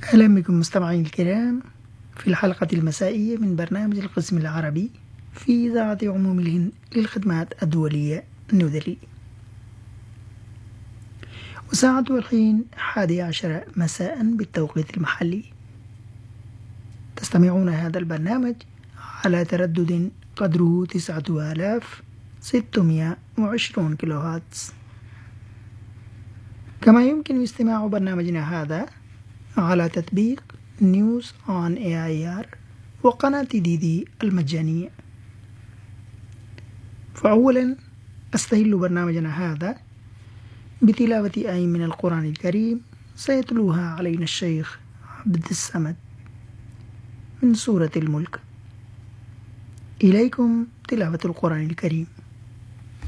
أهلا بكم مستمعين الكرام في الحلقة المسائية من برنامج القسم العربي في إذاعة عموم الهند للخدمات الدولية نيودلهي. وساعة الحين 11 مساء بالتوقيت المحلي. تستمعون هذا البرنامج على تردد قدره 9620 كيلو هرتز. كما يمكن استماع برنامجنا هذا على تطبيق نيوز أون AIR وقناة ديدي المجانية. فأولا أستهل برنامجنا هذا بتلاوة آية من القرآن الكريم سيتلوها علينا الشيخ عبد الصمد من سورة الملك. إليكم تلاوة القرآن الكريم.